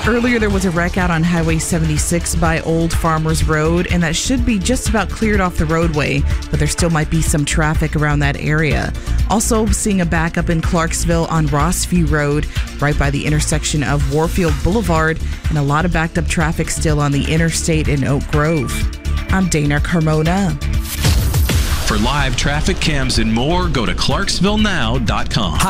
Earlier, there was a wreck out on Highway 76 by Old Farmers Road, and that should be just about cleared off the roadway, but there still might be some traffic around that area. Also, seeing a backup in Clarksville on Rossview Road, right by the intersection of Warfield Boulevard, and a lot of backed up traffic still on the interstate in Oak Grove. I'm Dana Carmona. For live traffic cams and more, go to ClarksvilleNow.com.